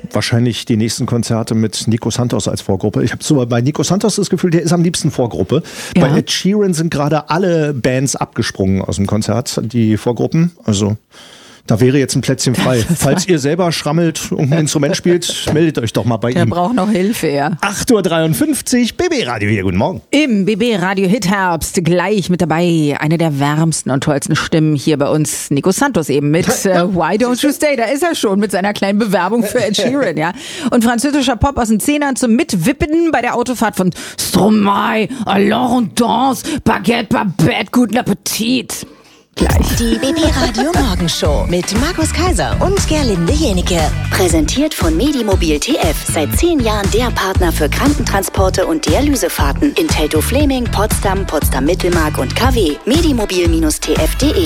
wahrscheinlich die nächsten Konzerte mit Nico Santos als Vorgruppe. Ich habe so bei Nico Santos das Gefühl, der ist am liebsten Vorgruppe. Ja. Bei Ed Sheeran sind gerade alle Bands abgesprungen aus dem Konzert, die Vorgruppen. Also da wäre jetzt ein Plätzchen frei. Falls ihr selber schrammelt und ein Instrument spielt, meldet euch doch mal bei ihm. Der braucht noch Hilfe, ja. 8:53 Uhr, BB Radio hier, guten Morgen. Im BB Radio Hitherbst gleich mit dabei. Eine der wärmsten und tollsten Stimmen hier bei uns. Nico Santos eben mit Why Don't You Stay? Da ist er schon mit seiner kleinen Bewerbung für Ed Sheeran, ja. Und französischer Pop aus den Zehnern zum Mitwippen bei der Autofahrt von Stromae, Alors on danse, Baguette, Babette, guten Appetit. Gleich. Die BB Radio Morgenshow mit Markus Kaiser und Gerlinde Jenike. Präsentiert von Medimobil TF. Seit 10 Jahren der Partner für Krankentransporte und Dialysefahrten in Teltow-Fleming, Potsdam, Potsdam-Mittelmark und KW. Medimobil-tf.de.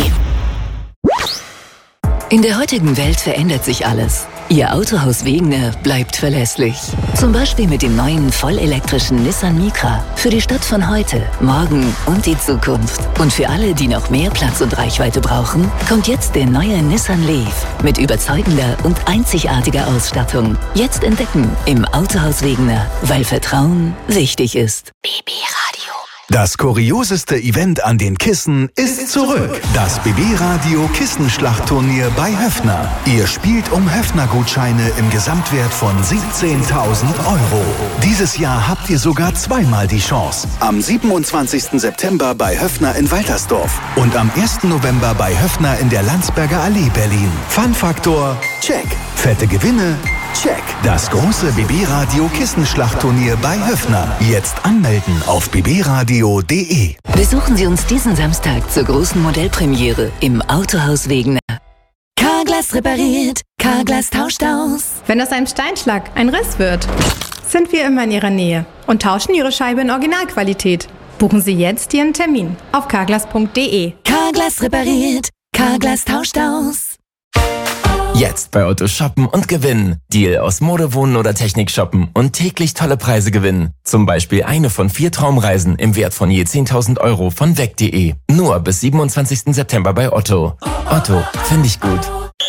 In der heutigen Welt verändert sich alles. Ihr Autohaus Wegener bleibt verlässlich. Zum Beispiel mit dem neuen vollelektrischen Nissan Micra. Für die Stadt von heute, morgen und die Zukunft. Und für alle, die noch mehr Platz und Reichweite brauchen, kommt jetzt der neue Nissan Leaf. Mit überzeugender und einzigartiger Ausstattung. Jetzt entdecken im Autohaus Wegener, weil Vertrauen wichtig ist. BB Radio. Das kurioseste Event an den Kissen ist zurück. Das BB Radio Kissenschlachtturnier bei Höffner. Ihr spielt um Höffner-Gutscheine im Gesamtwert von 17.000 €. Dieses Jahr habt ihr sogar zweimal die Chance. Am 27. September bei Höffner in Waltersdorf und am 1. November bei Höffner in der Landsberger Allee Berlin. Fun-Faktor, check. Fette Gewinne, check. Das große BB Radio Kissenschlachtturnier bei Höffner. Jetzt anmelden auf bbradio.de. Besuchen Sie uns diesen Samstag zur großen Modellpremiere im Autohaus Wegener. Carglass repariert, Carglass tauscht aus. Wenn aus einem Steinschlag ein Riss wird, sind wir immer in Ihrer Nähe und tauschen Ihre Scheibe in Originalqualität. Buchen Sie jetzt Ihren Termin auf carglass.de. Carglass repariert, Carglass tauscht aus. Jetzt bei Otto shoppen und gewinnen. Deal aus Mode, Wohnen oder Technik shoppen und täglich tolle Preise gewinnen. Zum Beispiel eine von 4 Traumreisen im Wert von je 10.000 € von weg.de. Nur bis 27. September bei Otto. Otto, finde ich gut.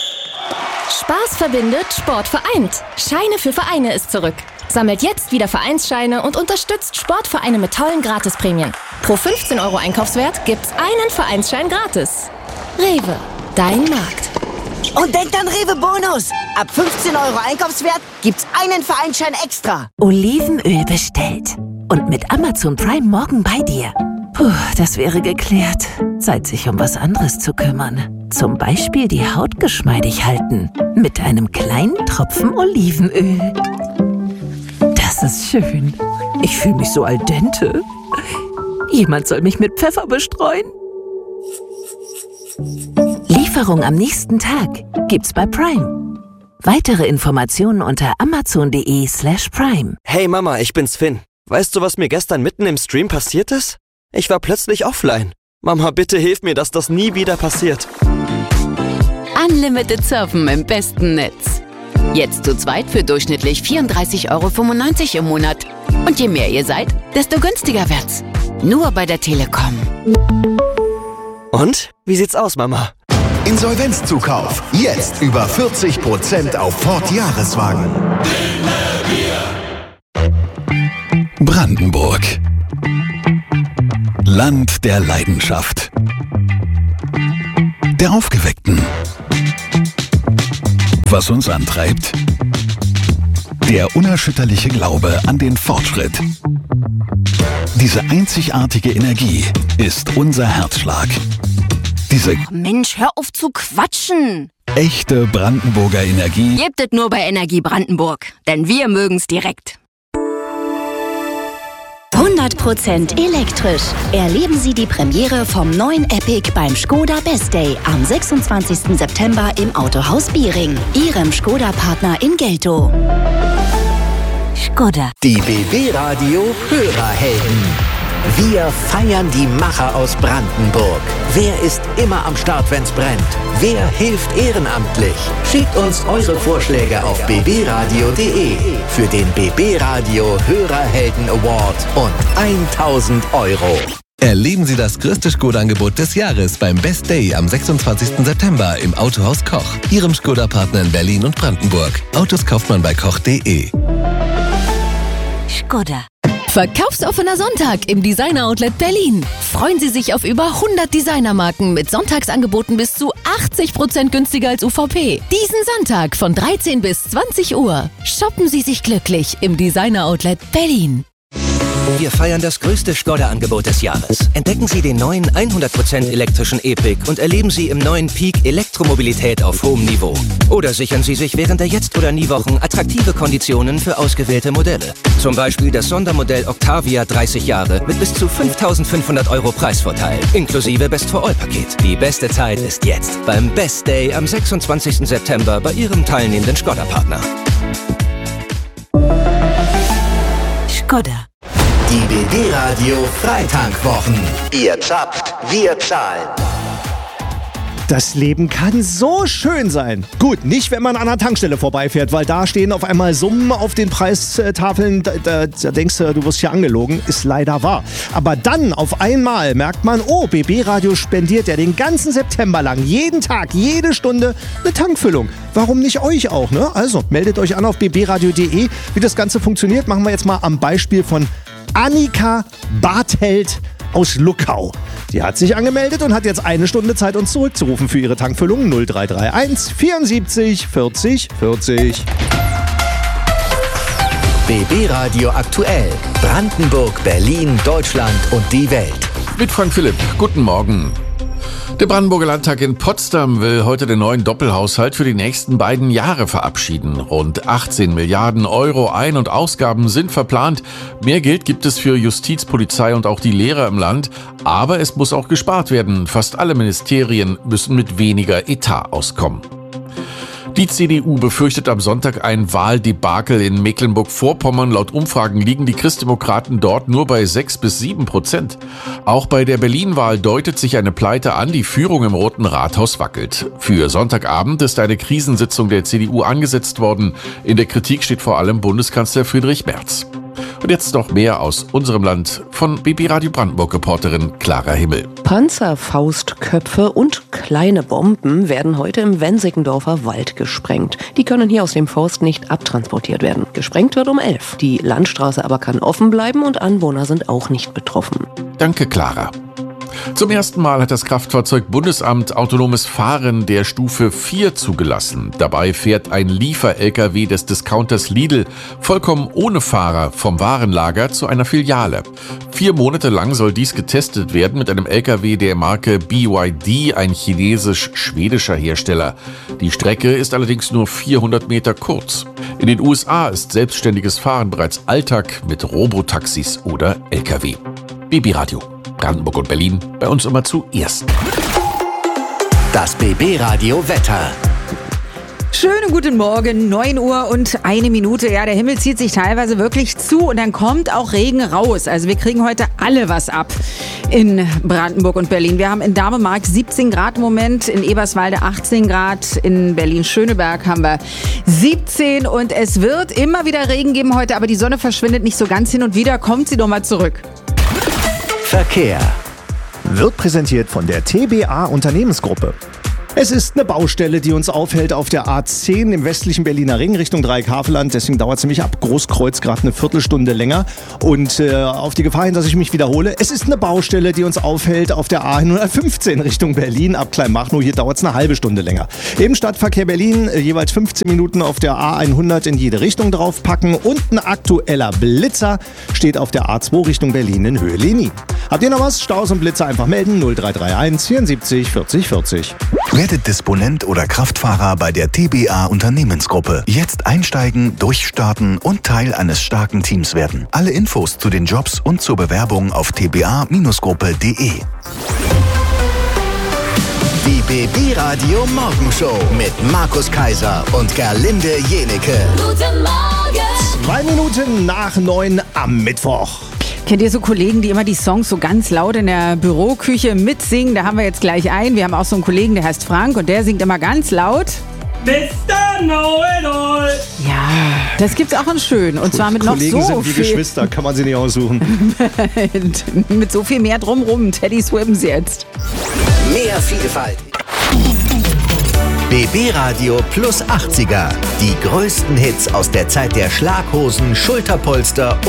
Spaß verbindet, Sport vereint. Scheine für Vereine ist zurück. Sammelt jetzt wieder Vereinsscheine und unterstützt Sportvereine mit tollen Gratisprämien. Pro 15 € Einkaufswert gibt's einen Vereinsschein gratis. Rewe, dein Markt. Und denkt an Rewe Bonus. Ab 15 € Einkaufswert gibt's einen Vereinsschein extra. Olivenöl bestellt. Und mit Amazon Prime morgen bei dir. Puh, das wäre geklärt. Zeit, sich um was anderes zu kümmern. Zum Beispiel die Haut geschmeidig halten. Mit einem kleinen Tropfen Olivenöl. Das ist schön. Ich fühle mich so al dente. Jemand soll mich mit Pfeffer bestreuen. Lieferung am nächsten Tag gibt's bei Prime. Weitere Informationen unter amazon.de/prime. Hey Mama, ich bin's Finn. Weißt du, was mir gestern mitten im Stream passiert ist? Ich war plötzlich offline. Mama, bitte hilf mir, dass das nie wieder passiert. Unlimited Surfen im besten Netz. Jetzt zu zweit für durchschnittlich 34,95 € im Monat. Und je mehr ihr seid, desto günstiger wird's. Nur bei der Telekom. Und? Wie sieht's aus, Mama? Insolvenzzukauf. Jetzt über 40% auf Ford Jahreswagen. Brandenburg. Land der Leidenschaft. Der Aufgeweckten. Was uns antreibt? Der unerschütterliche Glaube an den Fortschritt. Diese einzigartige Energie ist unser Herzschlag. Diese Mensch, hör auf zu quatschen! Echte Brandenburger Energie Gebt es nur bei Energie Brandenburg, denn wir mögen's direkt. 100% elektrisch. Erleben Sie die Premiere vom neuen Epic beim Skoda Best Day am 26. September im Autohaus Biering, Ihrem Skoda-Partner in Geltow. Skoda. Die BB Radio Hörerhelden. Wir feiern die Macher aus Brandenburg. Wer ist immer am Start, wenn's brennt? Wer hilft ehrenamtlich? Schickt uns eure Vorschläge auf bbradio.de für den BB Radio Hörerhelden Award und 1.000 €. Erleben Sie das größte Skoda-Angebot des Jahres beim Best Day am 26. September im Autohaus Koch, Ihrem Skoda-Partner in Berlin und Brandenburg. Autos kauft man bei koch.de. Skoda. Verkaufsoffener Sonntag im Designer Outlet Berlin. Freuen Sie sich auf über 100 Designermarken mit Sonntagsangeboten bis zu 80% günstiger als UVP. Diesen Sonntag von 13 bis 20 Uhr. Shoppen Sie sich glücklich im Designer Outlet Berlin. Wir feiern das größte Skoda-Angebot des Jahres. Entdecken Sie den neuen 100% elektrischen E-Pick und erleben Sie im neuen Peak Elektromobilität auf hohem Niveau. Oder sichern Sie sich während der Jetzt- oder Nie-Wochen attraktive Konditionen für ausgewählte Modelle. Zum Beispiel das Sondermodell Octavia 30 Jahre mit bis zu 5.500 € Preisvorteil, inklusive Best-for-All-Paket. Die beste Zeit ist jetzt beim Best Day am 26. September bei Ihrem teilnehmenden Skoda-Partner. Skoda. Die BB Radio Freitankwwochen. Ihr zapft, wir zahlen. Das Leben kann so schön sein. Gut, nicht, wenn man an einer Tankstelle vorbeifährt, weil da stehen auf einmal Summen auf den Preistafeln. Da denkst du, du wirst hier angelogen. Ist leider wahr. Aber dann auf einmal merkt man, oh, BB Radio spendiert ja den ganzen September lang, jeden Tag, jede Stunde eine Tankfüllung. Warum nicht euch auch, ne? Also, meldet euch an auf bbradio.de. Wie das Ganze funktioniert, machen wir jetzt mal am Beispiel von Annika Bartheld aus Luckau. Die hat sich angemeldet und hat jetzt 1 Stunde Zeit, uns zurückzurufen für ihre Tankfüllung 0331 74 40 40. BB Radio aktuell. Brandenburg, Berlin, Deutschland und die Welt. Mit Frank Philipp. Guten Morgen. Der Brandenburger Landtag in Potsdam will heute den neuen Doppelhaushalt für die nächsten 2 Jahre verabschieden. Rund 18 Milliarden € Ein- und Ausgaben sind verplant. Mehr Geld gibt es für Justiz, Polizei und auch die Lehrer im Land. Aber es muss auch gespart werden. Fast alle Ministerien müssen mit weniger Etat auskommen. Die CDU befürchtet am Sonntag ein Wahldebakel in Mecklenburg-Vorpommern. Laut Umfragen liegen die Christdemokraten dort nur bei 6-7%. Auch bei der Berlin-Wahl deutet sich eine Pleite an. Die Führung im Roten Rathaus wackelt. Für Sonntagabend ist eine Krisensitzung der CDU angesetzt worden. In der Kritik steht vor allem Bundeskanzler Friedrich Merz. Und jetzt noch mehr aus unserem Land von BB Radio Brandenburg-Reporterin Clara Himmel. Panzer, Faustköpfe und kleine Bomben werden heute im Wensickendorfer Wald gesprengt. Die können hier aus dem Forst nicht abtransportiert werden. Gesprengt wird um 11. Die Landstraße aber kann offen bleiben und Anwohner sind auch nicht betroffen. Danke, Clara. Zum ersten Mal hat das Kraftfahrzeug-Bundesamt autonomes Fahren der Stufe 4 zugelassen. Dabei fährt ein Liefer-LKW des Discounters Lidl vollkommen ohne Fahrer vom Warenlager zu einer Filiale. 4 Monate lang soll dies getestet werden mit einem LKW der Marke BYD, ein chinesisch-schwedischer Hersteller. Die Strecke ist allerdings nur 400 Meter kurz. In den USA ist selbstständiges Fahren bereits Alltag mit Robotaxis oder LKW. BB Radio. Brandenburg und Berlin, bei uns immer zuerst. Das BB Radio Wetter. Schönen guten Morgen, 9 Uhr und 1 Minute. Ja, der Himmel zieht sich teilweise wirklich zu und dann kommt auch Regen raus. Also wir kriegen heute alle was ab in Brandenburg und Berlin. Wir haben in Damemark 17 Grad im Moment, in Eberswalde 18 Grad, in Berlin-Schöneberg haben wir 17 und es wird immer wieder Regen geben heute, aber die Sonne verschwindet nicht so ganz, hin und wieder kommt sie doch mal zurück. Verkehr. Wird präsentiert von der TBA Unternehmensgruppe. Es ist eine Baustelle, die uns aufhält auf der A10 im westlichen Berliner Ring Richtung Dreieckhavelland. Deswegen dauert es nämlich ab Großkreuz gerade eine Viertelstunde länger. Und auf die Gefahr hin, dass ich mich wiederhole, es ist eine Baustelle, die uns aufhält auf der A115 Richtung Berlin ab Kleinmachnow. Hier dauert es eine halbe Stunde länger. Im Stadtverkehr Berlin jeweils 15 Minuten auf der A100 in jede Richtung draufpacken. Und ein aktueller Blitzer steht auf der A2 Richtung Berlin in Höhe Lenin. Habt ihr noch was? Staus und Blitzer einfach melden. 0331 74 40 40. Werdet Disponent oder Kraftfahrer bei der TBA Unternehmensgruppe. Jetzt einsteigen, durchstarten und Teil eines starken Teams werden. Alle Infos zu den Jobs und zur Bewerbung auf tba-gruppe.de. Die BB Radio Morgenshow mit Markus Kaiser und Gerlinde Jenecke. Guten Morgen! 2 Minuten nach 9 am Mittwoch. Kennt ihr so Kollegen, die immer die Songs so ganz laut in der Büroküche mitsingen? Da haben wir jetzt gleich einen. Wir haben auch so einen Kollegen, der heißt Frank und der singt immer ganz laut. Mr. Know-it-all. Ja, Das gibt's auch in schön. Und zwar mit Kollegen noch so sind wie viel. Geschwister, kann man sie nicht aussuchen. Mit so viel mehr drumrum. Teddy Swims jetzt. Mehr Vielfalt. BB Radio Plus 80er. Die größten Hits aus der Zeit der Schlaghosen, Schulterpolster